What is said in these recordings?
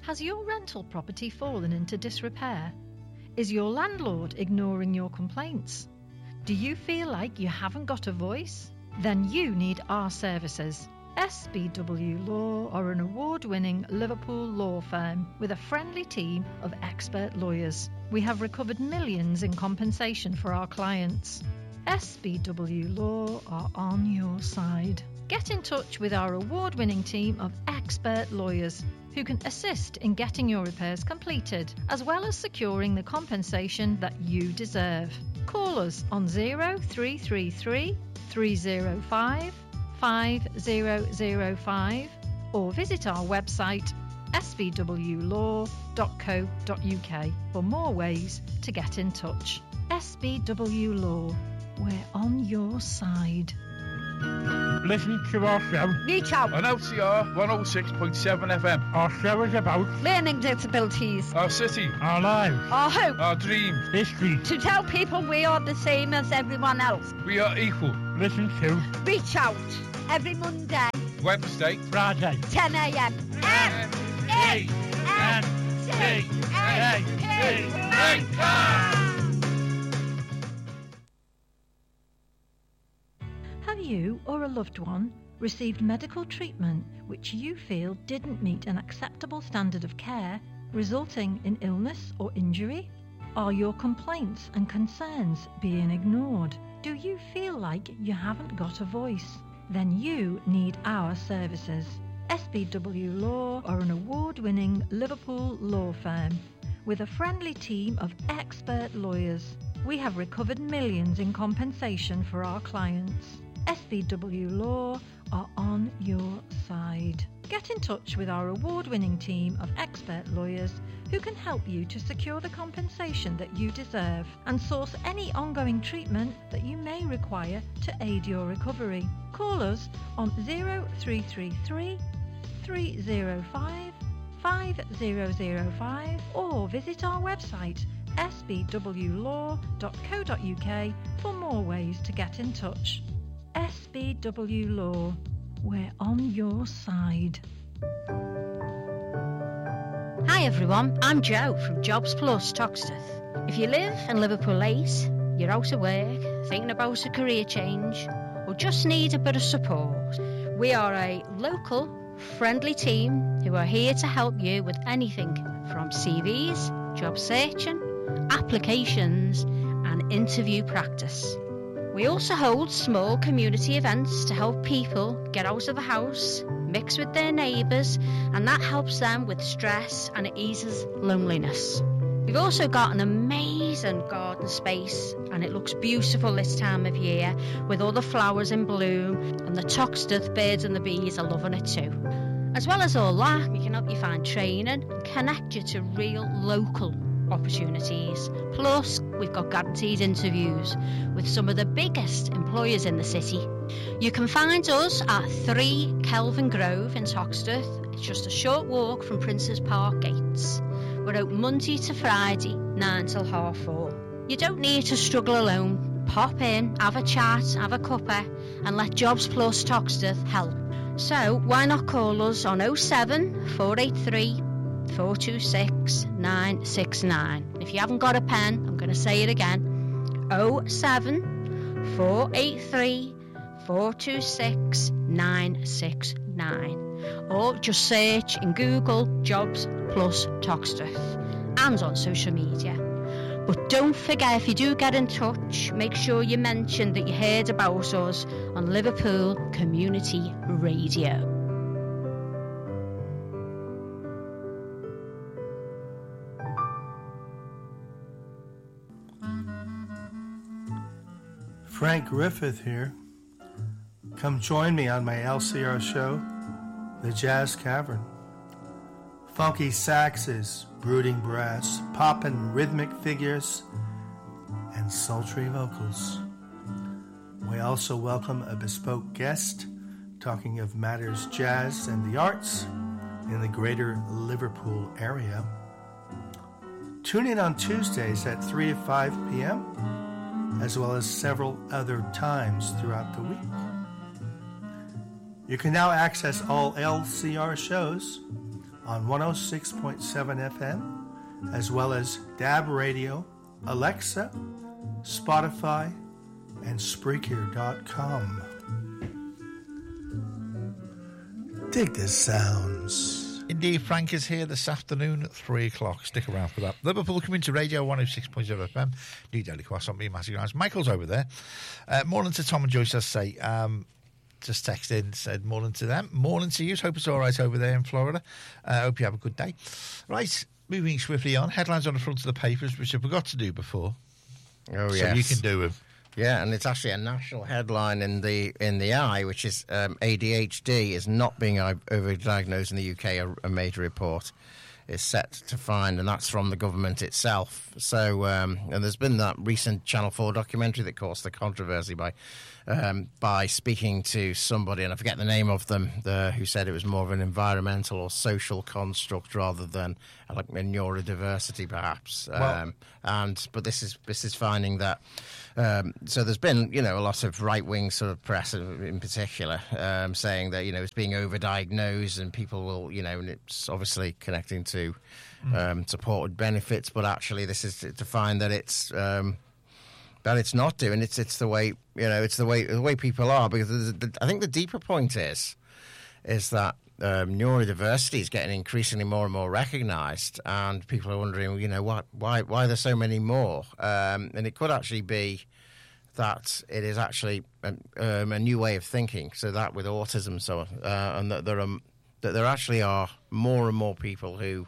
Has your rental property fallen into disrepair? Is your landlord ignoring your complaints? Do you feel like you haven't got a voice? Then you need our services. SBW Law are an award-winning Liverpool law firm with a friendly team of expert lawyers. We have recovered millions in compensation for our clients. SBW Law are on your side. Get in touch with our award-winning team of expert lawyers who can assist in getting your repairs completed, as well as securing the compensation that you deserve. Call us on 0333 305 5005 or visit our website sbwlaw.co.uk for more ways to get in touch. SBW Law, we're on your side. Listen to our show. Reach out on LCR 106.7 FM. Our show is about learning disabilities, our city, our lives, our hope, our dreams, history. To tell people we are the same as everyone else. We are equal. Listen to Reach Out every Monday, Wednesday, Friday, 10 a.m. Have you or a loved one received medical treatment which you feel didn't meet an acceptable standard of care, resulting in illness or injury? Are your complaints and concerns being ignored? Do you feel like you haven't got a voice? Then you need our services. SBW Law are an award-winning Liverpool law firm with a friendly team of expert lawyers. We have recovered millions in compensation for our clients. SBW Law are on your side. Get in touch with our award-winning team of expert lawyers who can help you to secure the compensation that you deserve and source any ongoing treatment that you may require to aid your recovery. Call us on 0333 305 5005 or visit our website sbwlaw.co.uk for more ways to get in touch. SBW Law, we're on your side. Hi everyone, I'm Jo from Jobs Plus Toxteth. If you live in Liverpool 8, you're out of work, thinking about a career change, or just need a bit of support, we are a local, friendly team who are here to help you with anything from CVs, job searching, applications, and interview practice. We also hold small community events to help people get out of the house, mix with their neighbours, and that helps them with stress and it eases loneliness. We've also got an amazing garden space and it looks beautiful this time of year with all the flowers in bloom, and the Toxteth birds and the bees are loving it too. As well as all that, we can help you find training and connect you to real local opportunities. Plus, we've got guaranteed interviews with some of the biggest employers in the city. You can find us at 3 Kelvin Grove in Toxteth. It's just a short walk from Princes Park gates. We're open Monday to Friday, 9 till 4:30. You don't need to struggle alone. Pop in, have a chat, have a cuppa, and let Jobs Plus Toxteth help. So why not call us on 07 483 426 969. If you haven't got a pen, I'm going to say it again. 07 483 426 969. Or just search in Google Jobs Plus Toxteth and on social media. But don't forget, if you do get in touch, make sure you mention that you heard about us on Liverpool Community Radio. Frank Griffith here. Come join me on my LCR show, The Jazz Cavern. Funky saxes, brooding brass, poppin' rhythmic figures, and sultry vocals. We also welcome a bespoke guest talking of matters jazz and the arts in the greater Liverpool area. Tune in on Tuesdays at 3 to 5 p.m., as well as several other times throughout the week. You can now access all LCR shows on 106.7 FM, as well as DAB Radio, Alexa, Spotify, and Spreaker.com. Dig the sounds. Indeed, Frank is here this afternoon at 3 o'clock. Stick around for that. Liverpool coming to Radio 106.0 FM. New Daily Croissant, me, Matthew Grimes. Michael's over there. Morning to Tom and Joyce, I say. Just texted in, said morning to them. Morning to you. Hope it's all right over there in Florida. Hope you have a good day. Right, moving swiftly on. Headlines on the front of the papers, which I forgot to do before. Oh, so yes. you can do them. Yeah, and it's actually a national headline in the Eye, which is ADHD is not being overdiagnosed in the UK. A major report is set to find, and that's from the government itself. So, and there's been that recent Channel 4 documentary that caused the controversy by speaking to somebody, and I forget the name of them, who said it was more of an environmental or social construct rather than like a neurodiversity, perhaps. But this is finding that. So there's been, a lot of right-wing sort of press in particular saying that, it's being overdiagnosed and people will, and it's obviously connecting to supported benefits, but actually this is to find that it's not doing. It's the way, it's the way people are, because I think the deeper point is that neurodiversity is getting increasingly more and more recognised, and people are wondering, why there's so many more, and it could actually be that it is actually a new way of thinking. So that with autism, and that there actually are more and more people who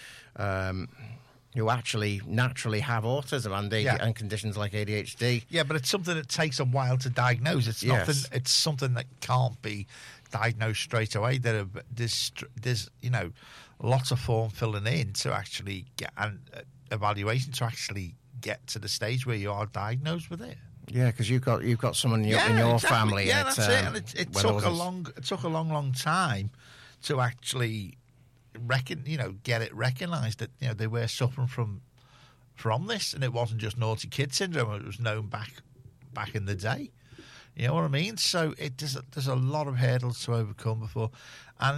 actually naturally have autism and conditions like ADHD. Yeah, but it's something that takes a while to diagnose. It's nothing. It's something that can't be diagnosed straight away. There's lots of form filling in to actually get an evaluation to actually get to the stage where you are diagnosed with it. Yeah, because you've got someone in your family. Yeah, that's it. And it took a long time to actually get it recognised that they were suffering from this, and it wasn't just naughty kid syndrome. It was known back in the day. You know what I mean? So there's a lot of hurdles to overcome before, and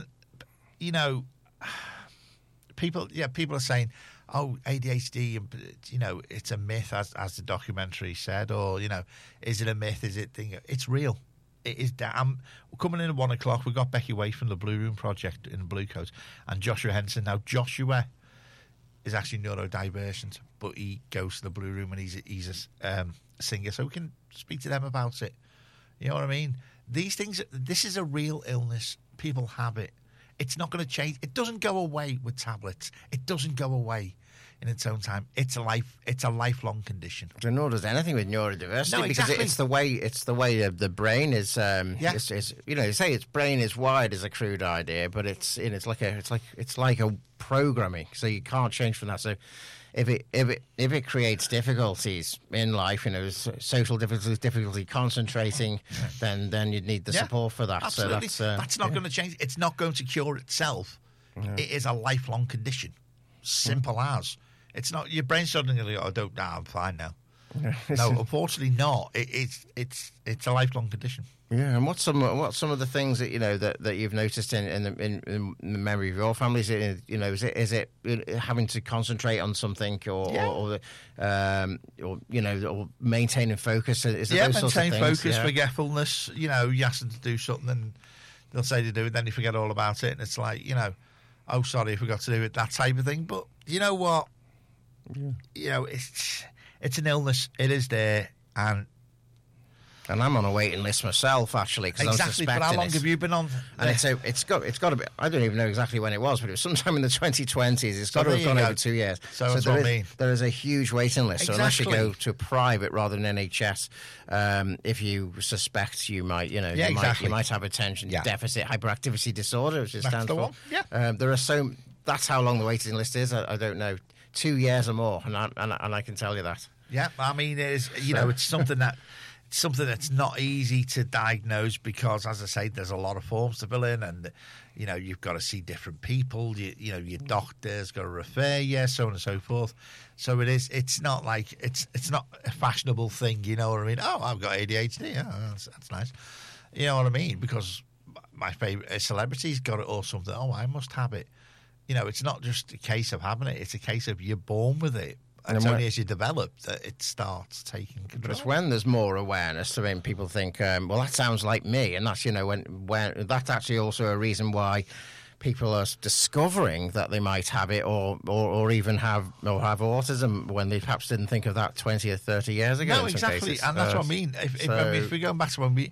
people are saying, oh, ADHD, it's a myth, as the documentary said, or is it a myth? Is it thing? It's real. It is. We're coming in at 1 o'clock. We got Becky Way from the Blue Room Project in Blue Coat, and Joshua Henson. Now Joshua is actually neurodivergent, but he goes to the Blue Room and he's a singer, so we can speak to them about it. You know what I mean? These things. This is a real illness. People have it. It's not going to change. It doesn't go away with tablets. It doesn't go away in its own time. It's a lifelong condition. So nor does anything with neurodiversity, no, exactly. Because it's the way the brain is. You say its brain is wired is a crude idea, but it's like a programming. So you can't change from that. So if it creates difficulties in life, social difficulty concentrating, then you'd need the support for that. Absolutely. So that's not going to change. It's not going to cure itself. No. It is a lifelong condition. Simple as. It's not your brain suddenly go, I'm fine now. No, unfortunately not. It's a lifelong condition. Yeah, and what's some of the things that that you've noticed in the memory of your family? Is it having to concentrate on something or maintaining focus? Is it those sorts of things? Focus, forgetfulness. You ask them to do something and they'll say to do it, then you forget all about it, and it's like oh sorry, I forgot to do it, that type of thing. But you know what? Yeah. It's an illness. It is there, and I'm on a waiting list myself, actually, because exactly. I was suspecting. But how long have you been on? And it's got to be. I don't even know exactly when it was, but it was sometime in the 2020s. It's got to have gone over 2 years. So that's what I mean. There is a huge waiting list. Exactly. So unless you go to a private rather than NHS, if you suspect you might, you might have attention deficit hyperactivity disorder, which it stands for. Yeah. There are that's how long the waiting list is. I don't know, 2 years or more, and I can tell you that. Yeah, I mean, it's something that. It's something that's not easy to diagnose because, as I say, there's a lot of forms to fill in, and you've got to see different people. Your doctor's got to refer you, so on and so forth. So it is. It's not like it's not a fashionable thing. You know what I mean? Oh, I've got ADHD. Yeah, that's nice. You know what I mean? Because my favourite celebrity's got it or something. Oh, I must have it. it's not just a case of having it; it's a case of you're born with it. And it's only as you develop that it starts taking control. It's when there's more awareness. I mean, people think, well, that sounds like me, and that's when that's actually also a reason why people are discovering that they might have it, or even have autism when they perhaps didn't think of that 20 or 30 years ago. No, exactly, and that's what I mean. If we're going back to when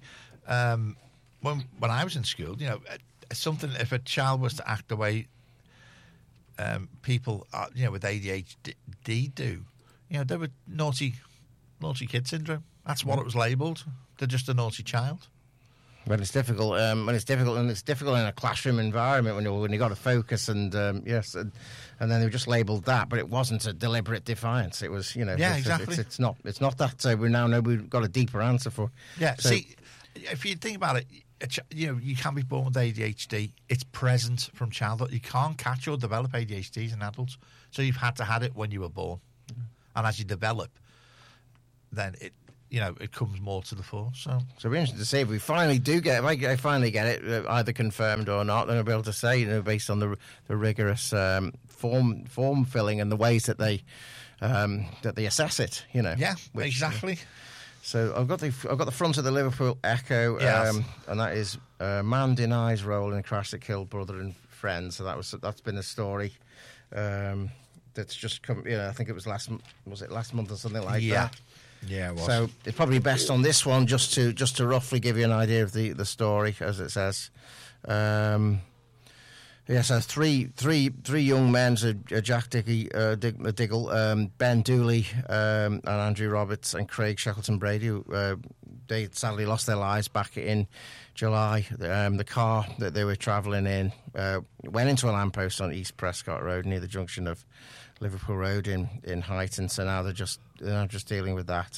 I was in school, if a child was to act the way people, with ADHD do, they were naughty kid syndrome. That's what it was labelled. They're just a naughty child. When it's difficult, and it's difficult in a classroom environment when you got to focus and then they were just labelled that, but it wasn't a deliberate defiance. It was, exactly. It's not that we now know we've got a deeper answer for. Yeah. So, see, if you think about it. You can be born with ADHD. It's present from childhood. You can't catch or develop ADHD as an adult. So you've had to have it when you were born. And as you develop, then it comes more to the fore. So it'll be interesting to see if we finally do get it. If I finally get it, either confirmed or not, then I'll be able to say, based on the rigorous form filling and the ways that they assess it. Yeah, exactly. So I've got the front of the Liverpool Echo, yes. And that is man denies role in a crash that killed brother and friend. So that's been a story that's just come. I think it was last month or something like that. Yeah, it was. So it's probably best on this one just to roughly give you an idea of the story as it says. So three young men, Jack Diggle, Ben Dooley, and Andrew Roberts and Craig Shackleton-Brady, they sadly lost their lives back in July. The car that they were travelling in went into a lamppost on East Prescott Road near the junction of Liverpool Road in Huyton. So now they're just dealing with that.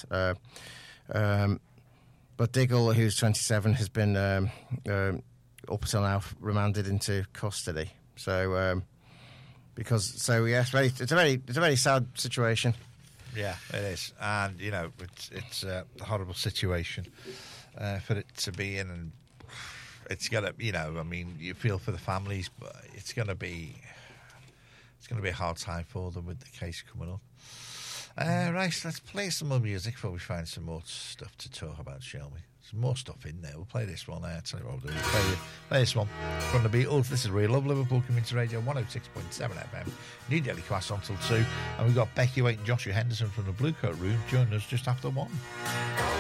But Diggle, who's 27, has been up until now remanded into custody. So, it's a very sad situation. Yeah, it is, and it's a horrible situation for it to be in, and it's gonna, you feel for the families, but it's gonna be a hard time for them with the case coming up. Right, so let's play some more music before we find some more stuff to talk about, shall we? There's more stuff in there. We'll play this one. Tell you what we'll do. Play this one from the Beatles. This is Real Love, Liverpool Community Radio, 106.7 FM. New Daily Class until 2. And we've got Becky Waite and Joshua Henderson from the Blue Coat Room joining us just after 1.